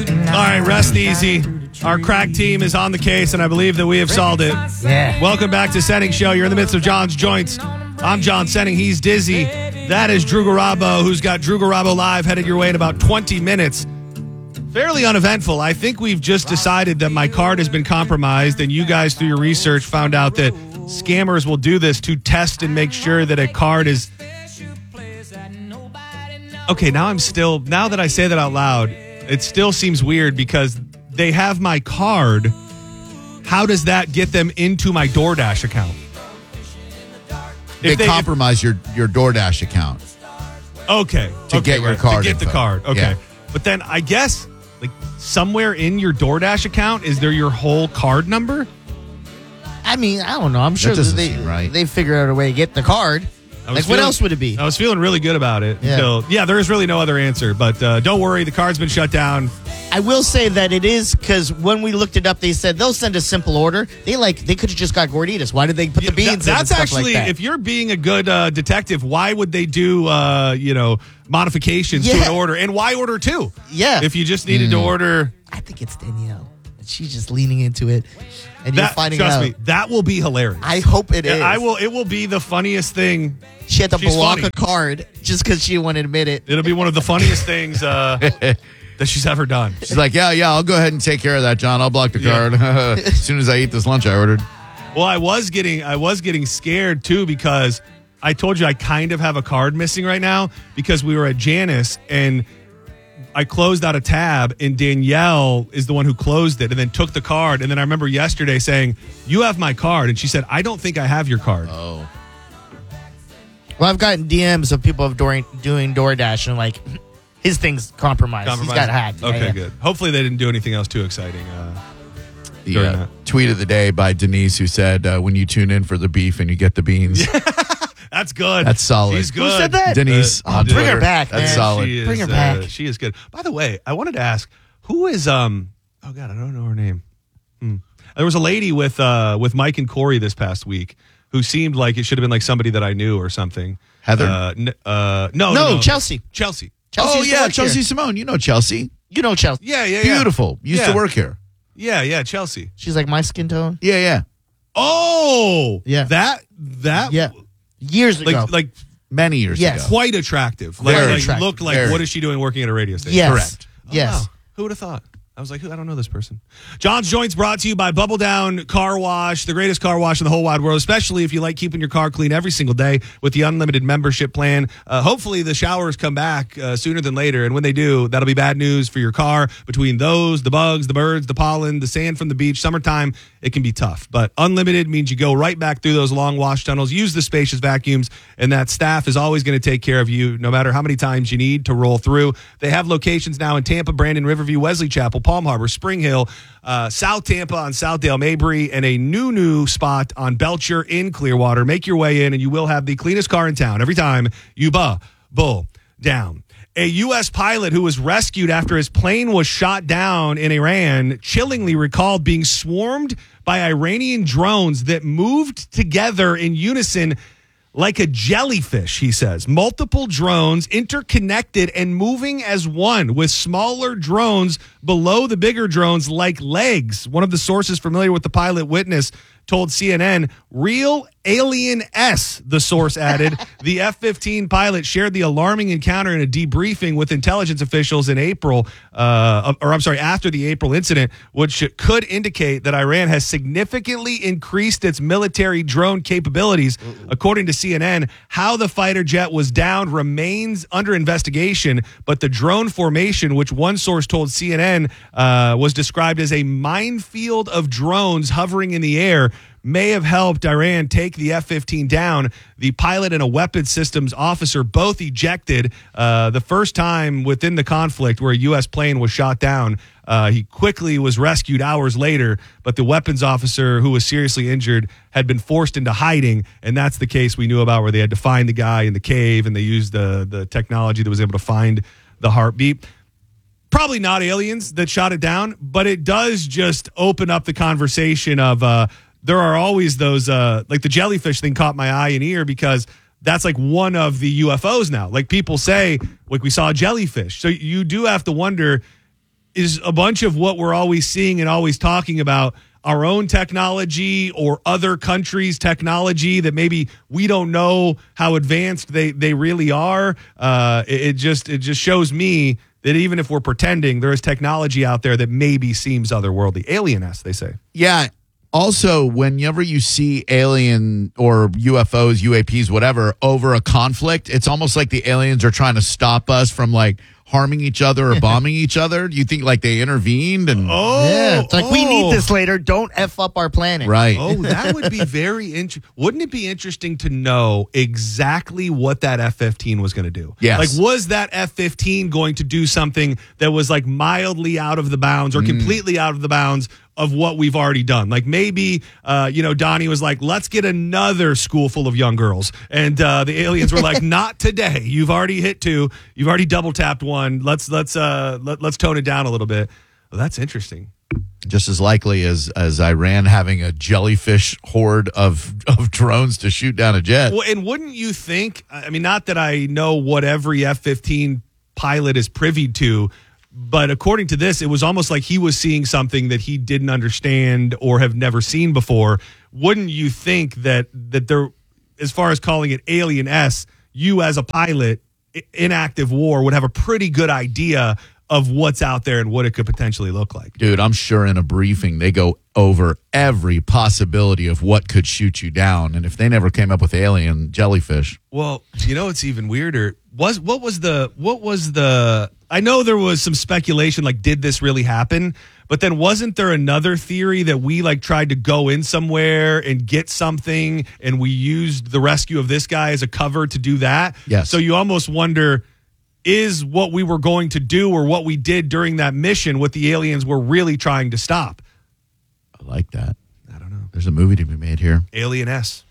All right, rest easy. Our crack team is on the case, and I believe that we have solved it. Yeah. Welcome back to Senning Show. You're in the midst of John's Joints. I'm John Senning. He's Dizzy. That is Drew Garabo, who's got Drew Garabo Live headed your way in about 20 minutes. Fairly uneventful. I think we've just decided that my card has been compromised, and you guys, through your research, found out that scammers will do this to test and make sure that a card is... Okay, now that I say that out loud, it still seems weird because they have my card. How does that get them into my DoorDash account? They compromise your DoorDash account. Okay. To get your card To get the info. card. Okay. Yeah. But then I guess, somewhere in your DoorDash account, is there your whole card number? I mean, I don't know. I'm sure doesn't that seem right. they figure out a way to get the card. What else would it be? I was feeling really good about it. Yeah. There is really no other answer. But don't worry, the card's been shut down. I will say that it is because when we looked it up, they said they'll send a simple order. They could have just got gorditas. Why did they put the beans in? That's and stuff actually, like that? if you're being a good detective, why would they do modifications to an order? And why order two? Yeah. If you just needed to order. I think it's Danielle. And she's just leaning into it. And you're finding trust out. me, that will be hilarious. I hope it is. It will be the funniest thing. She had to She's block funny. a card just because she didn't want to admit it. It'll be one of the funniest things that she's ever done. She's like, yeah, I'll go ahead and take care of that, John. I'll block the card. As soon as I eat this lunch I ordered. Well, I was getting scared too because I told you I kind of have a card missing right now because we were at Janice and I closed out a tab and Danielle is the one who closed it and then took the card. And then I remember yesterday saying, "You have my card." And she said, "I don't think I have your card." Oh. Well, I've gotten DMs of people doing DoorDash and his thing's compromised. He's got hacked. Okay, Yeah. good. Hopefully they didn't do anything else too exciting. The tweet of the day by Denise who said, when you tune in for the beef and you get the beans. That's good. That's solid. She's good. Who said that? Denise. on bring her Twitter. back, That's man. solid. Bring her back. She is good. By the way, I wanted to ask, who is oh God, I don't know her name. There was a lady with Mike and Corey this past week who seemed like it should have been somebody that I knew or something. Heather? No, Chelsea. Chelsea. Chelsea Oh, used to yeah, work Chelsea here. Simone. You know Chelsea. You know Chelsea. Yeah. Beautiful. Used to Yeah. work here. Yeah, Chelsea. She's like my skin tone. Yeah. Oh, Yeah. That Yeah. Years ago. like Many years Yes. ago. quite attractive. Very Like looked like Very. what is she doing working at a radio station? Yes. Correct. Yes. Wow. Who would have thought? I was like, I don't know this person. John's Joints brought to you by Bubble Down Car Wash, the greatest car wash in the whole wide world, especially if you like keeping your car clean every single day with the unlimited membership plan. Hopefully the showers come back sooner than later, and when they do, that'll be bad news for your car. Between those, the bugs, the birds, the pollen, the sand from the beach, summertime, it can be tough. But unlimited means you go right back through those long wash tunnels, use the spacious vacuums, and that staff is always going to take care of you no matter how many times you need to roll through. They have locations now in Tampa, Brandon, Riverview, Wesley Chapel, Palm Harbor, Spring Hill, South Tampa on Southdale, Mabry, and a new spot on Belcher in Clearwater. Make your way in, and you will have the cleanest car in town every time you bull down. A U.S. pilot who was rescued after his plane was shot down in Iran chillingly recalled being swarmed by Iranian drones that moved together in unison like a jellyfish, he says. Multiple drones interconnected and moving as one, with smaller drones below the bigger drones like legs. One of the sources familiar with the pilot witness told CNN, "Real alien-S," the source added. The F-15 pilot shared the alarming encounter in a debriefing with intelligence officials in after the April incident, which could indicate that Iran has significantly increased its military drone capabilities. According to CNN, how the fighter jet was downed remains under investigation, but the drone formation, which one source told CNN was described as a minefield of drones hovering in the air, may have helped Iran take the F-15 down. The pilot and a weapons systems officer both ejected the first time within the conflict where a U.S. plane was shot down. He quickly was rescued hours later, but the weapons officer who was seriously injured had been forced into hiding, and that's the case we knew about where they had to find the guy in the cave, and they used the technology that was able to find the heartbeat. Probably not aliens that shot it down, but it does just open up the conversation of there are always those, like the jellyfish thing caught my eye and ear because that's like one of the UFOs now. Like people say, like we saw a jellyfish. So you do have to wonder, is a bunch of what we're always seeing and always talking about, our own technology or other countries' technology that maybe we don't know how advanced they really are. It just shows me that even if we're pretending, there is technology out there that maybe seems otherworldly. Alien-esque, they say. Yeah. Also, whenever you see alien or UFOs, UAPs, whatever, over a conflict, it's almost like the aliens are trying to stop us from like harming each other or bombing each other. Do you think like they intervened? And it's like we need this later. Don't F up our planet. Right. Oh, that would be very interesting. Wouldn't it be interesting to know exactly what that F-15 was going to do? Yes. Like, was that F-15 going to do something that was like mildly out of the bounds or completely out of the bounds of what we've already done? Like maybe, Donnie was like, let's get another school full of young girls. And the aliens were like, not today. You've already hit 2. You've already double tapped 1. Let's tone it down a little bit. Well, that's interesting. Just as likely as Iran having a jellyfish horde of drones to shoot down a jet. Well, and wouldn't you think, I mean, not that I know what every F-15 pilot is privy to, but according to this, it was almost like he was seeing something that he didn't understand or have never seen before. Wouldn't you think that there, as far as calling it alien-esque, you as a pilot in active war would have a pretty good idea of what's out there and what it could potentially look like? Dude, I'm sure in a briefing they go over every possibility of what could shoot you down. And if they never came up with alien jellyfish. Well, it's even weirder. What was the I know there was some speculation like, did this really happen? But then wasn't there another theory that we like tried to go in somewhere and get something and we used the rescue of this guy as a cover to do that? Yes. So you almost wonder, is what we were going to do or what we did during that mission what the aliens were really trying to stop? I like that. I don't know. There's a movie to be made here. Alien-esque.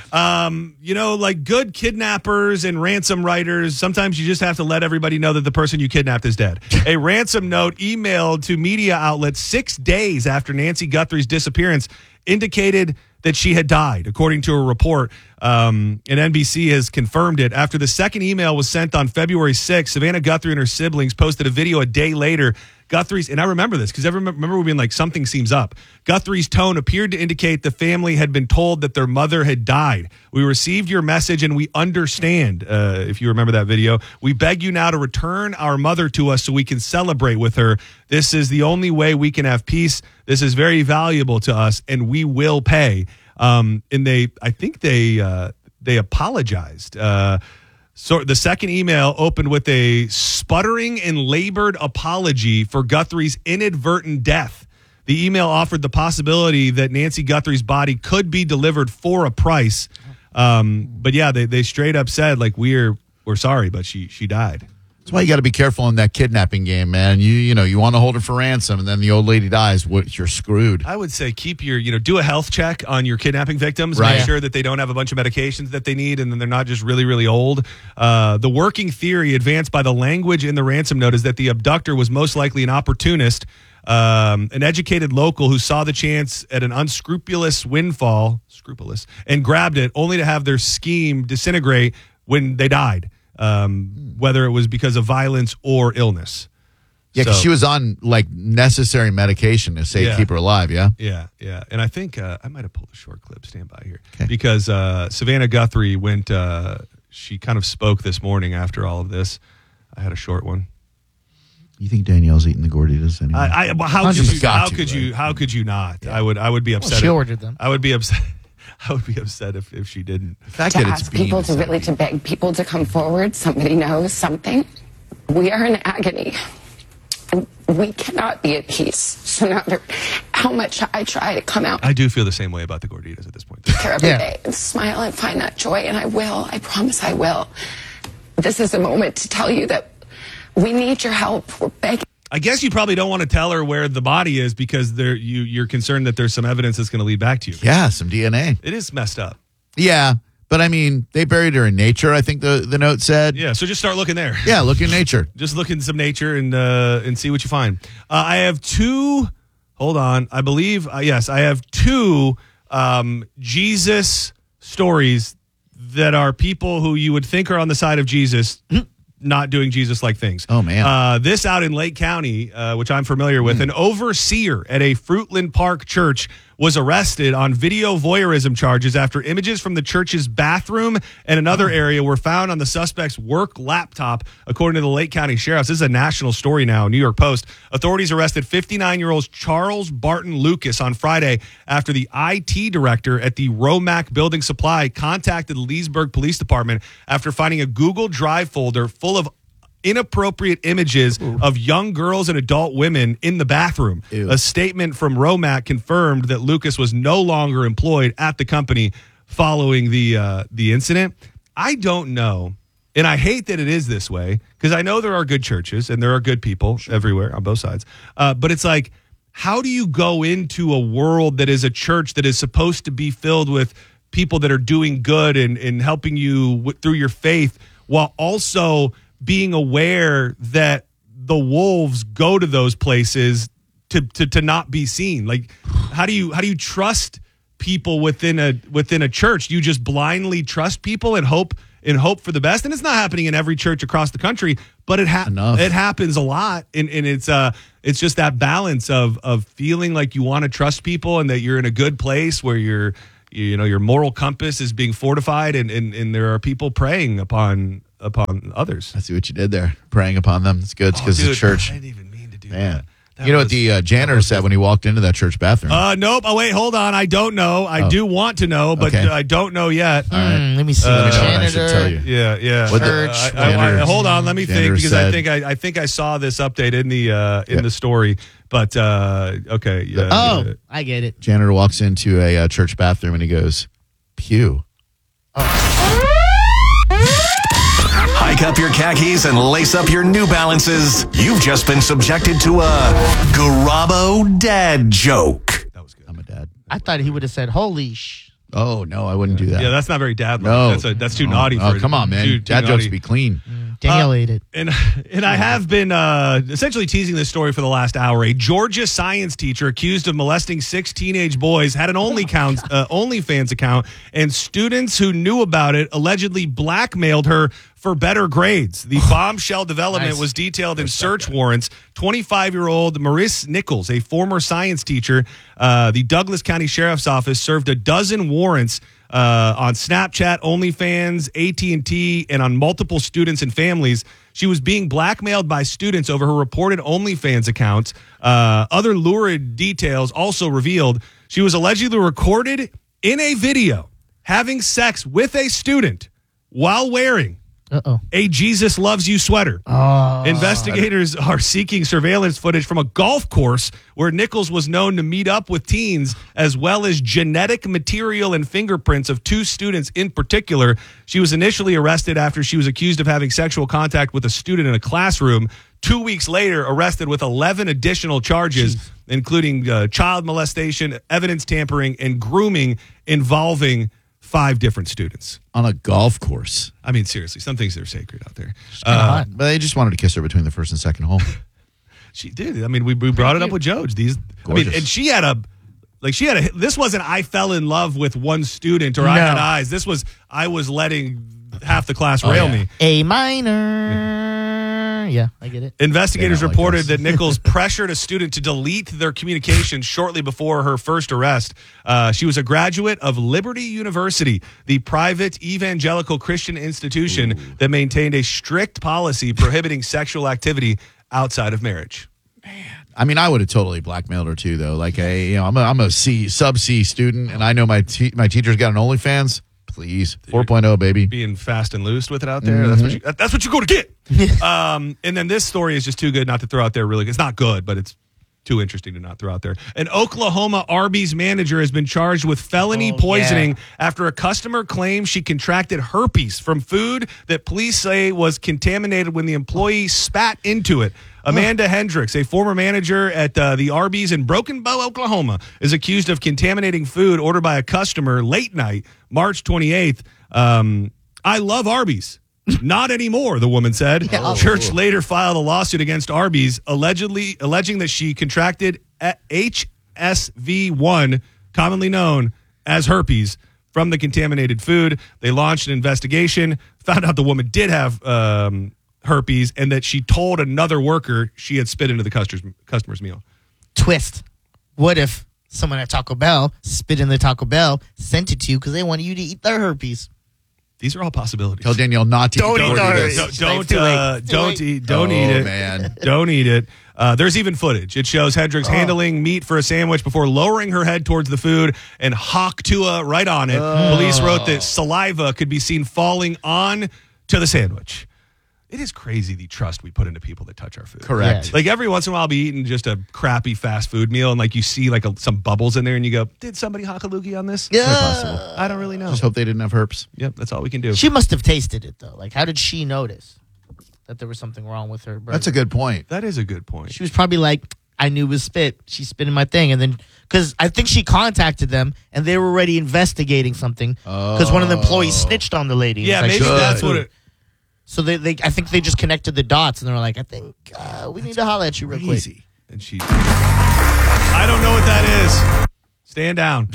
Like good kidnappers and ransom writers, sometimes you just have to let everybody know that the person you kidnapped is dead. A ransom note emailed to media outlets 6 days after Nancy Guthrie's disappearance indicated that she had died, according to a report. And NBC has confirmed it. After the second email was sent on February 6th, Savannah Guthrie and her siblings posted a video a day later. Guthrie's, and I remember this because I remember we being like, something seems up. Guthrie's tone appeared to indicate the family had been told that their mother had died. We received your message and we understand, if you remember that video. We beg you now to return our mother to us so we can celebrate with her. This is the only way we can have peace. This is very valuable to us and we will pay. And I think they apologized. So the second email opened with a sputtering and labored apology for Guthrie's inadvertent death. The email offered the possibility that Nancy Guthrie's body could be delivered for a price. But yeah, they straight up said, like, we're sorry, but she died. That's why you got to be careful in that kidnapping game, man. You want to hold her for ransom, and then the old lady dies. You're screwed. I would say keep do a health check on your kidnapping victims. Right. Make sure that they don't have a bunch of medications that they need, and then they're not just really, really old. The working theory advanced by the language in the ransom note is that the abductor was most likely an opportunist, an educated local who saw the chance at an unscrupulous windfall, and grabbed it, only to have their scheme disintegrate when they died. Whether it was because of violence or illness. Yeah, because she was on like necessary medication to keep her alive. Yeah. And I think I might have pulled a short clip. Stand by here, because Savannah Guthrie went. She kind of spoke this morning after all of this. I had a short one. You think Danielle's eating the gorditas anyway? How could you not? Yeah. I would be upset. Well, she ordered them. I would be upset. I would be upset if she didn't. To ask people to beg people to come forward. Somebody knows something. We are in agony. We cannot be at peace. So no matter how much I try to come out. I do feel the same way about the gorditas at this point. Every day and smile and find that joy. And I will. I promise I will. This is a moment to tell you that we need your help. We're begging. I guess you probably don't want to tell her where the body is because you're concerned that there's some evidence that's going to lead back to you. Yeah, some DNA. It is messed up. Yeah, but I mean, they buried her in nature, I think the note said. Yeah, so just start looking there. Yeah, look in nature. Just look in some nature and see what you find. I have two, hold on, I believe, yes, I have two Jesus stories that are people who you would think are on the side of Jesus. not doing Jesus-like things. Oh, man. This out in Lake County, which I'm familiar with, an overseer at a Fruitland Park church was arrested on video voyeurism charges after images from the church's bathroom and another area were found on the suspect's work laptop, according to the Lake County Sheriff's. This is a national story now, New York Post. Authorities arrested 59-year-old Charles Barton Lucas on Friday after the IT director at the Romac Building Supply contacted the Leesburg Police Department after finding a Google Drive folder full of inappropriate images of young girls and adult women in the bathroom. Ew. A statement from Romac confirmed that Lucas was no longer employed at the company following the incident. I don't know, and I hate that it is this way, because I know there are good churches and there are good people everywhere on both sides. But it's like, how do you go into a world that is a church that is supposed to be filled with people that are doing good and helping you through your faith, while also being aware that the wolves go to those places to not be seen? Like, how do you trust people within a church? Do you just blindly trust people and hope for the best? And it's not happening in every church across the country, but it happens a lot. And it's just that balance of feeling like you want to trust people and that you're in a good place where your moral compass is being fortified and there are people preying upon others. I see what you did there. Praying upon them. It's good. It's because it's church. I didn't even mean to do Man. that. You know what the janitor said when he walked into that church bathroom? Nope. Oh, wait, hold on. I don't know. I do want to know, but Okay. I don't know yet. All right. Let me see. Let me know Janitor. what I should tell you. Yeah. What the Church. janitor- Hold on. Let me think, janitor because said- I think I saw this update in the story. But okay. Yeah. Oh, I get it. Janitor walks into a church bathroom and he goes, pew. Hike up your khakis and lace up your New Balances. You've just been subjected to a Garabo dad joke. That was good. I'm a dad. I thought he would have said, holy sh. Oh, no, I wouldn't do that. Yeah, that's not very dad-like. No. That's too naughty. Oh, for come on, man. Too Dad naughty. jokes be clean. Daniel ate it. And I have been essentially teasing this story for the last hour. A Georgia science teacher accused of molesting 6 teenage boys had an OnlyFans account, and students who knew about it allegedly blackmailed her for better grades. The bombshell development Nice. was detailed in search warrants. 25-year-old Maurice Nichols, a former science teacher, the Douglas County Sheriff's Office served a dozen warrants on Snapchat, OnlyFans, AT&T, and on multiple students and families. She was being blackmailed by students over her reported OnlyFans accounts. Other lurid details also revealed. She was allegedly recorded in a video having sex with a student while wearing Uh-oh. a Jesus Loves You sweater. Investigators are seeking surveillance footage from a golf course where Nichols was known to meet up with teens, as well as genetic material and fingerprints of 2 students in particular. She was initially arrested after she was accused of having sexual contact with a student in a classroom. 2 weeks later, arrested with 11 additional charges, including child molestation, evidence tampering, and grooming involving 5 different students. On a golf course. I mean, seriously, some things are sacred out there. Hot. But they just wanted to kiss her between the first and second hole. She did. I mean, we brought it up with Joj. Gorgeous. And she had this wasn't I fell in love with one student or I had eyes. This was I was letting half the class rail me. A minor. Yeah, I get it. Investigators They don't like reported us. that Nichols pressured a student to delete their communication shortly before her first arrest. She was a graduate of Liberty University, the private evangelical Christian institution that maintained a strict policy prohibiting sexual activity outside of marriage. I mean, I would have totally blackmailed her too, though. Like, I'm a sub C student, and I know my teacher's got an OnlyFans. Please, 4.0, baby. Being fast and loose with it out there. That's what you're going to get. And then this story is just too good not to throw out there. Really, it's not good, but it's too interesting to not throw out there. An Oklahoma Arby's manager has been charged with felony poisoning after a customer claims she contracted herpes from food that police say was contaminated when the employee spat into it. Amanda Hendricks, a former manager at the Arby's in Broken Bow, Oklahoma, is accused of contaminating food ordered by a customer late night, March 28th. I love Arby's. Not anymore, the woman said. Church later filed a lawsuit against Arby's, alleging that she contracted HSV1, commonly known as herpes, from the contaminated food. They launched an investigation, found out the woman did have herpes and that she told another worker she had spit into the customer's meal. Twist. What if someone at Taco Bell spit in the Taco Bell, sent it to you because they wanted you to eat their herpes? These are all possibilities. Tell Danielle not to Don't eat this. those. Don't eat it. Man. Don't eat it. There's even footage. It shows Hendricks handling meat for a sandwich before lowering her head towards the food and Hawk Tua right on it. Police wrote that saliva could be seen falling on to the sandwich. It is crazy the trust we put into people that touch our food. Correct. Yeah. Like every once in a while I'll be eating just a crappy fast food meal and like you see like some bubbles in there and you go, did somebody hawk a loogie on this? Yeah. Possible. I don't really know. Just hope they didn't have herpes. Yep, that's all we can do. She must have tasted it, though. Like, how did she notice that there was something wrong with her burger? That's a good point. That is a good point. She was probably like, I knew it was spit. She spit in my thing. And then, because I think she contacted them and they were already investigating something because one of the employees snitched on the lady. Yeah, It's like, maybe that's what it... So they, I think they just connected the dots and they were like, I think we need to holler at you real quick. Easy. And she... I don't know what that is. Stand down.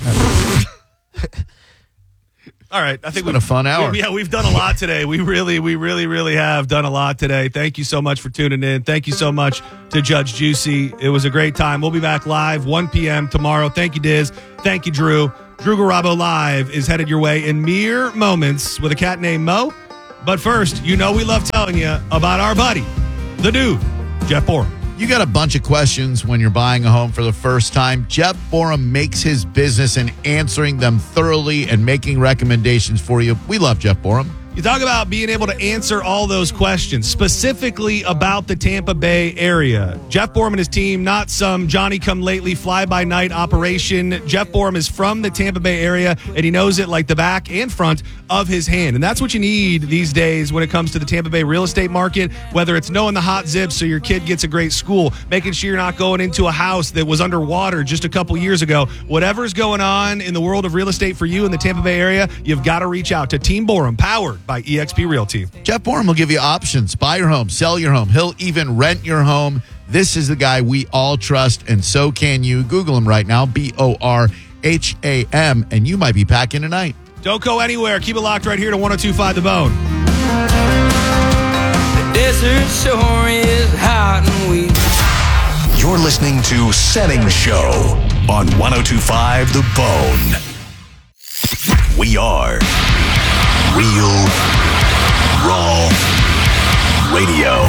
All right. I think been a fun hour. We've done a lot today. We really have done a lot today. Thank you so much for tuning in. Thank you so much to Judge Juicy. It was a great time. We'll be back live 1 p.m. tomorrow. Thank you, Diz. Thank you, Drew. Drew Garabo Live is headed your way in mere moments with a cat named Mo. But first, you know we love telling you about our buddy, the dude, Jeff Borum. You got a bunch of questions when you're buying a home for the first time. Jeff Borum makes his business in answering them thoroughly and making recommendations for you. We love Jeff Borum. You talk about being able to answer all those questions, specifically about the Tampa Bay area. Jeff Borum and his team, not some Johnny-come-lately fly-by-night operation. Jeff Borum is from the Tampa Bay area, and he knows it like the back and front of his hand. And that's what you need these days when it comes to the Tampa Bay real estate market, whether it's knowing the hot zips so your kid gets a great school, making sure you're not going into a house that was underwater just a couple years ago. Whatever's going on in the world of real estate for you in the Tampa Bay area, you've got to reach out to Team Borum, powered by eXp Realty. Jeff Borum will give you options. Buy your home, sell your home. He'll even rent your home. This is the guy we all trust, and so can you. Google him right now, Borham, and you might be packing tonight. Don't go anywhere. Keep it locked right here to 102.5 The Bone. The desert shore is hot and weak. You're listening to Setting Show on 102.5 The Bone. We are Real Raw Radio.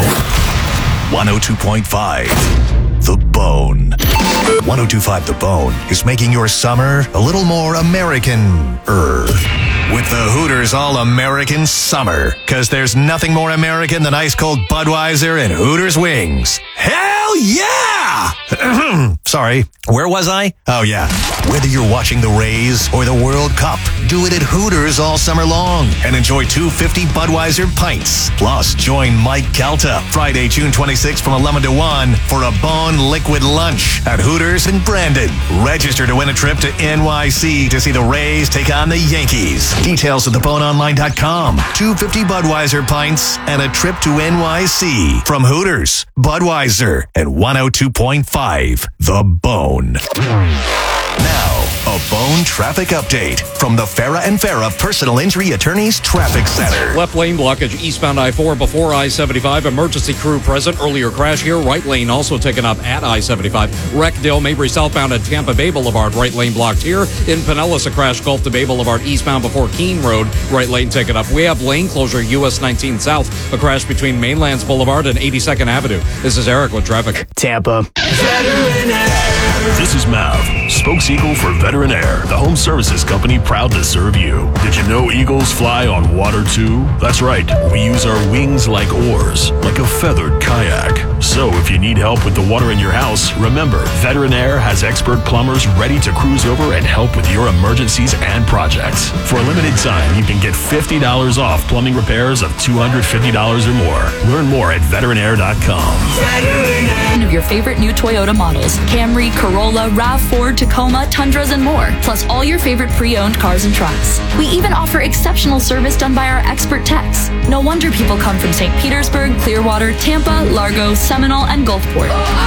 102.5 The Bone. 102.5 The Bone is making your summer a little more American-er. With the Hooters All-American Summer. Because there's nothing more American than ice-cold Budweiser and Hooters wings. Hell yeah! Sorry, where was I? Oh, yeah. Whether you're watching the Rays or the World Cup, do it at Hooters all summer long and enjoy 250 Budweiser pints. Plus, join Mike Calta Friday, June 26th from 11 to 1 for a Bone Liquid Lunch at Hooters in Brandon. Register to win a trip to NYC to see the Rays take on the Yankees. Details at theboneonline.com. 250 Budweiser pints and a trip to NYC from Hooters, Budweiser, and 102.5 The Bone. Now, a Bone traffic update from the Farah and Farah Personal Injury Attorneys Traffic Center. Left lane blockage eastbound I-4 before I-75. Emergency crew present. Earlier crash here. Right lane also taken up at I-75. Wreck Dill, Mabry southbound at Tampa Bay Boulevard. Right lane blocked here. In Pinellas, a crash Gulf to Bay Boulevard eastbound before Keene Road. Right lane taken up. We have lane closure US 19 south. A crash between Mainlands Boulevard and 82nd Avenue. This is Eric with traffic. Tampa. This is Mav, spokes-eagle for Veteran Air, the home services company proud to serve you. Did you know eagles fly on water too? That's right, we use our wings like oars, like a feathered kayak. So if you need help with the water in your house, remember, Veteran Air has expert plumbers ready to cruise over and help with your emergencies and projects. For a limited time, you can get $50 off plumbing repairs of $250 or more. Learn more at veteranair.com. One of your favorite new Toyota models: Camry, Corolla, RAV4, Tacoma, Tundras, and more. Plus all your favorite pre-owned cars and trucks. We even offer exceptional service done by our expert techs. No wonder people come from St. Petersburg, Clearwater, Tampa, Largo, Seminole, and Gulfport.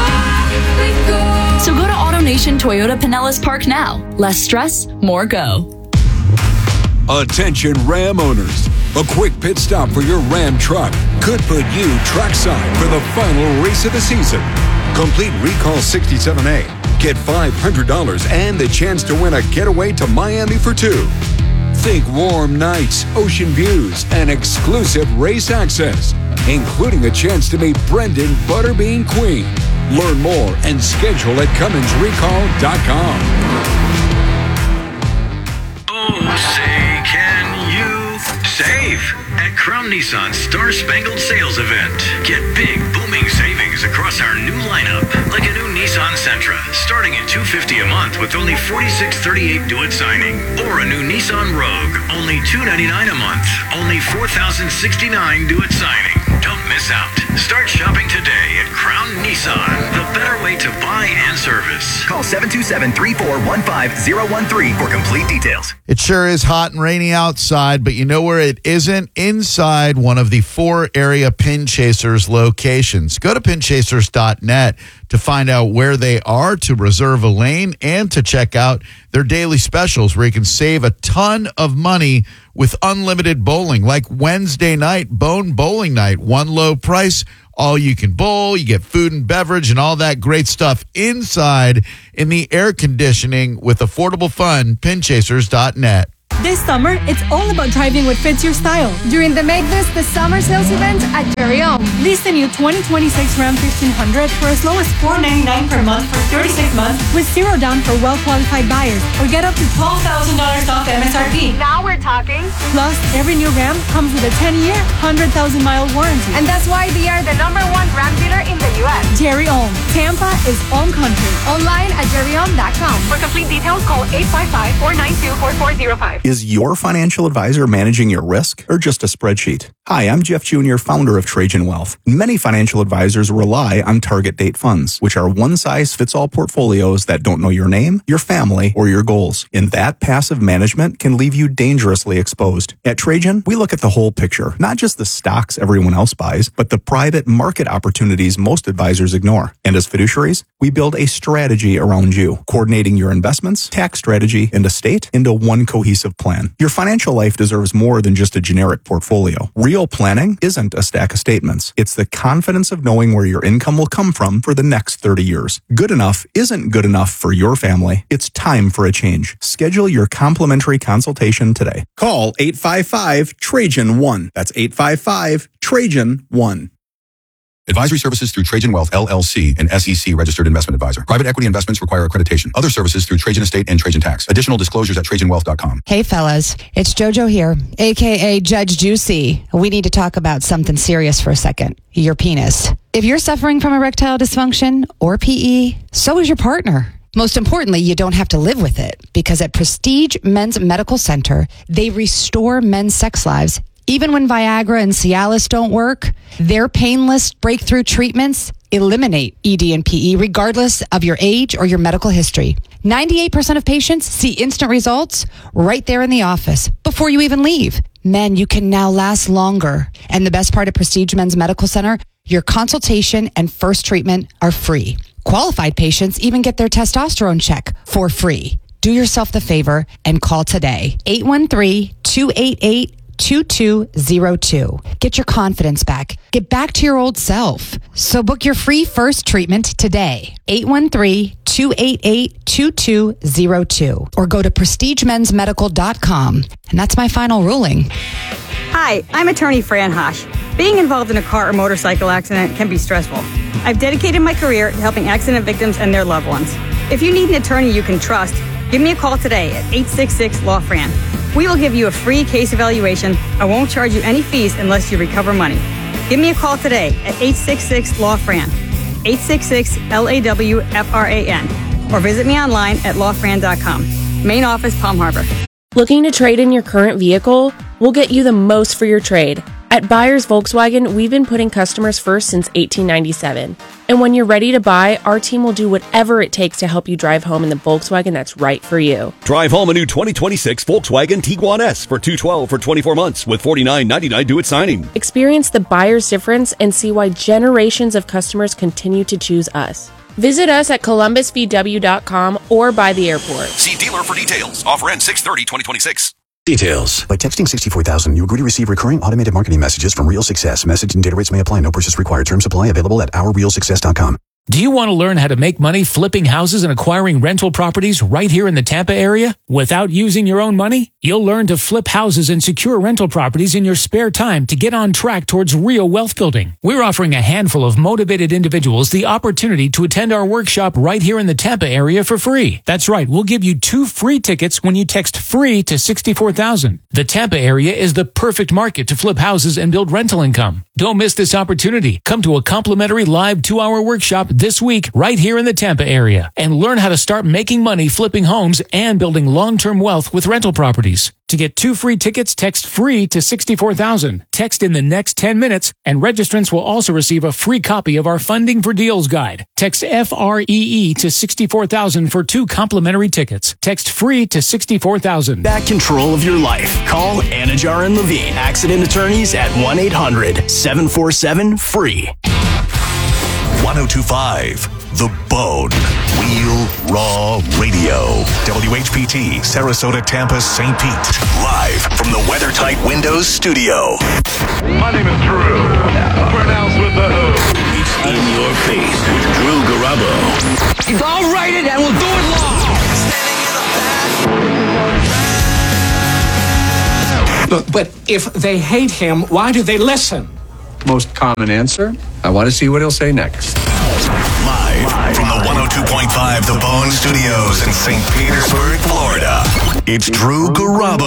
So go to AutoNation Toyota Pinellas Park now. Less stress, more go. Attention Ram owners. A quick pit stop for your Ram truck could put you trackside for the final race of the season. Complete Recall 67A. Get $500 and the chance to win a getaway to Miami for two. Think warm nights, ocean views, and exclusive race access, including a chance to meet Brendan Butterbean Queen. Learn more and schedule at CumminsRecall.com. Oh, say, can you save at Crown Nissan's Star Spangled Sales Event? Get big, booming savings across our new lineup, like a new Nissan Sentra, starting at $250 a month with only $46.38 due at signing, or a new Nissan Rogue, only $299 a month, only $4,069 due at signing. Don't miss out. Start shopping today at Crown Nissan, the better way to buy and service. Call 727-3415-013 for complete details. It sure is hot and rainy outside, but you know where it isn't? Inside one of the 4 area Pin Chasers locations. Go to pinchasers.net to find out where they are, to reserve a lane, and to check out their daily specials where you can save a ton of money with unlimited bowling, like Wednesday night, Bone Bowling Night. One low price, all you can bowl. You get food and beverage and all that great stuff inside in the air conditioning with affordable fun. Pinchasers.net. This summer, it's all about driving what fits your style. During the Make This the Summer Sales event at Jerry Ohm. Lease the new 2026 Ram 1500 for as low as $499 per month for 36 months with zero down for well-qualified buyers, or get up to $12,000 off MSRP. Now we're talking. Plus, every new Ram comes with a 10-year, 100,000-mile warranty. And that's why they are the #1 Ram dealer in the U.S. Jerry Ohm. Tampa is Ohm country. Online at jerryohm.com. For complete details, call 855-492-4405. Is your financial advisor managing your risk or just a spreadsheet? Hi, I'm Jeff Jr., founder of Trajan Wealth. Many financial advisors rely on target date funds, which are one-size-fits-all portfolios that don't know your name, your family, or your goals. And that passive management can leave you dangerously exposed. At Trajan, we look at the whole picture, not just the stocks everyone else buys, but the private market opportunities most advisors ignore. And as fiduciaries, we build a strategy around you, coordinating your investments, tax strategy, and estate into one cohesive plan. Your financial life deserves more than just a generic portfolio. Real planning isn't a stack of statements. It's the confidence of knowing where your income will come from for the next 30 years. Good enough isn't good enough for your family. It's time for a change. Schedule your complimentary consultation today. Call 855-TRAJAN-1. That's 855-TRAJAN-1. Advisory services through Trajan Wealth, LLC, an SEC registered investment advisor. Private equity investments require accreditation. Other services through Trajan Estate and Trajan Tax. Additional disclosures at TrajanWealth.com. Hey fellas, it's JoJo here, aka Judge Juicy. We need to talk about something serious for a second. Your penis. If you're suffering from erectile dysfunction or PE, so is your partner. Most importantly, you don't have to live with it, because at Prestige Men's Medical Center, they restore men's sex lives. Even when Viagra and Cialis don't work, their painless breakthrough treatments eliminate ED and PE regardless of your age or your medical history. 98% of patients see instant results right there in the office before you even leave. Men, you can now last longer. And the best part of Prestige Men's Medical Center, your consultation and first treatment are free. Qualified patients even get their testosterone check for free. Do yourself the favor and call today. 813-288-2202. Get your confidence back. Get back to your old self. So book your free first treatment today. 813-288-2202. Or go to prestigemensmedical.com. And that's my final ruling. Hi, I'm attorney Fran Hosh. Being involved in a car or motorcycle accident can be stressful. I've dedicated my career to helping accident victims and their loved ones. If you need an attorney you can trust, give me a call today at 866-LAW-FRAN. We will give you a free case evaluation. I won't charge you any fees unless you recover money. Give me a call today at 866-LAW-FRAN, 866-LAWFRAN, or visit me online at lawfran.com. Main office, Palm Harbor. Looking to trade in your current vehicle? We'll get you the most for your trade. At Buyers Volkswagen, we've been putting customers first since 1897. And when you're ready to buy, our team will do whatever it takes to help you drive home in the Volkswagen that's right for you. Drive home a new 2026 Volkswagen Tiguan S for $212 for 24 months with $49.99 due at signing. Experience the buyer's difference and see why generations of customers continue to choose us. Visit us at columbusvw.com or by the airport. See dealer for details. Offer ends 6/30/2026. Details. By texting 64,000, you agree to receive recurring automated marketing messages from Real Success. Message and data rates may apply. No purchase required. Terms apply. Available at ourrealsuccess.com. Do you want to learn how to make money flipping houses and acquiring rental properties right here in the Tampa area without using your own money? You'll learn to flip houses and secure rental properties in your spare time to get on track towards real wealth building. We're offering a handful of motivated individuals the opportunity to attend our workshop right here in the Tampa area for free. That's right, we'll give you 2 free tickets when you text FREE to 64,000. The Tampa area is the perfect market to flip houses and build rental income. Don't miss this opportunity. Come to a complimentary live 2-hour workshop this week right here in the Tampa area and learn how to start making money flipping homes and building long-term wealth with rental properties. To get 2 free tickets, text FREE to 64,000. Text in the next 10 minutes, and registrants will also receive a free copy of our Funding for Deals guide. Text FREE to 64,000 for 2 complimentary tickets. Text FREE to 64,000. Back control of your life. Call Anajar and Levine, accident attorneys at 1-800-747-FREE. 1025 The Bone. Real Raw Radio. WHPT, Sarasota, Tampa, St. Pete. Live from the WeatherTight Windows studio. My name is Drew. Pronounced with the Who. It's In Your Face with Drew Garabo. I'll write it and we'll do it live. Look, but if they hate him, why do they listen? Most common answer. I want to see what he'll say next. Live from the 102.5 The Bone Studios in St. Petersburg, Florida. It's Drew Garabo.